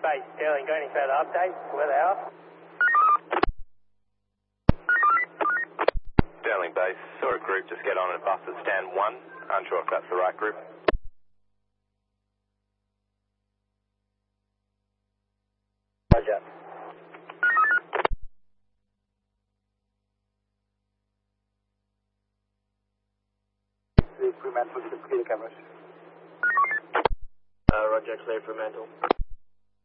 Base, Sterling, got any further updates where they are? Sterling Base, saw a group just get on a bus at stand 1. Unsure if that's the right group. Roger. Fremantle to the computer cameras. Roger, clear Fremantle.